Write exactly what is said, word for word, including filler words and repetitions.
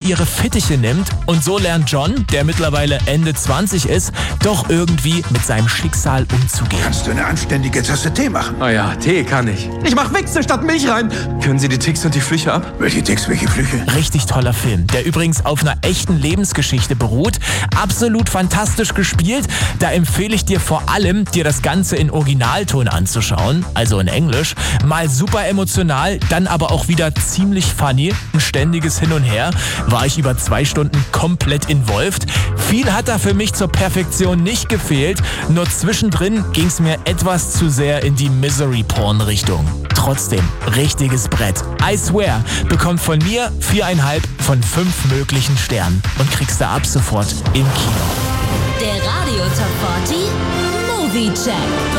ihre Fittiche nimmt und so lernt John, der mittlerweile Ende zwanzig ist, doch irgendwie mit seinem Schicksal umzugehen. Kannst du eine anständige Tasse Tee machen? Oh ja, Tee kann ich. Ich mach Wichse statt Milch rein. Können Sie die Ticks und die Flüche ab? Welche Ticks, welche Flüche? Richtig toller Film, der übrigens auf einer echten Lebensgeschichte beruht. Absolut fantastisch gespielt. Da empfehle ich dir vor allem, dir das Ganze in Originalton anzuschauen, also in Englisch. Mal super emotional, dann aber auch wieder ziemlich funny. Ein ständiges Hin und Her. War ich über zwei Stunden komplett involviert. Viel hat da für mich zur Perfektion nicht gefehlt, nur zwischendrin ging es mir etwas zu sehr in die Misery-Porn-Richtung. Trotzdem, richtiges Brett. I swear, bekommt von mir viereinhalb von fünf möglichen Sternen und kriegst du ab sofort im Kino. Der Radio Top vierzig Movie Check.